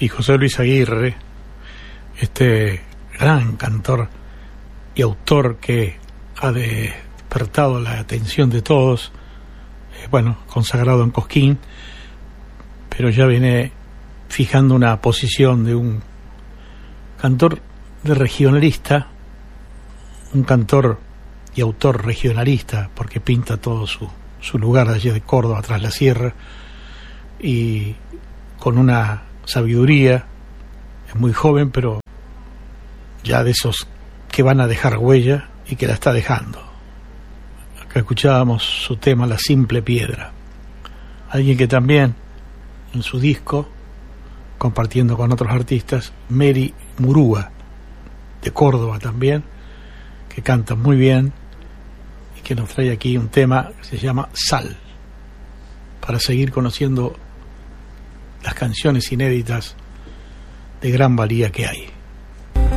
y José Luis Aguirre, este gran cantor y autor que ha despertado la atención de todos, consagrado en Cosquín, pero ya viene fijando una posición de un cantor de regionalista, un cantor y autor regionalista, porque pinta todo su lugar allí de Córdoba, tras la sierra, y con una sabiduría. Es muy joven, pero ya de esos que van a dejar huella y que la está dejando. Acá escuchábamos su tema La Simple Piedra. Alguien que también en su disco, compartiendo con otros artistas, Mary Murúa, de Córdoba también, que canta muy bien y que nos trae aquí un tema que se llama Sal, para seguir conociendo las canciones inéditas de gran valía que hay.